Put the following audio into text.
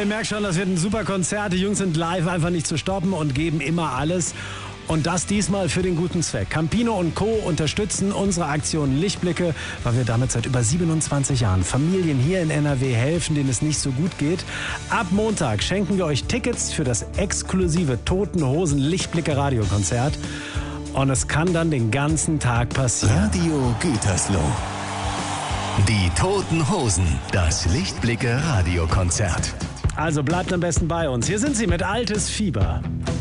ihr merkt schon, das wird ein super Konzert. Die Jungs sind live einfach nicht zu stoppen und geben immer alles. Und das diesmal für den guten Zweck. Campino und Co. unterstützen unsere Aktion Lichtblicke, weil wir damit seit über 27 Jahren Familien hier in NRW helfen, denen es nicht so gut geht. Ab Montag schenken wir euch Tickets für das exklusive Toten Hosen Lichtblicke Radiokonzert. Und es kann dann den ganzen Tag passieren. Radio Gütersloh. Die Toten Hosen, das Lichtblicke Radiokonzert. Also bleibt am besten bei uns. Hier sind sie mit Altes Fieber.